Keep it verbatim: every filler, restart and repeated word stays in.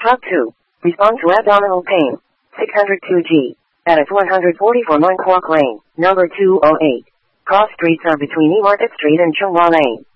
Top two. Respond to abdominal pain. six hundred two G. At its one hundred forty-four Mine Kwok Lane, number two oh eight. Cross streets are between E Market Street and Chung Hua Lane.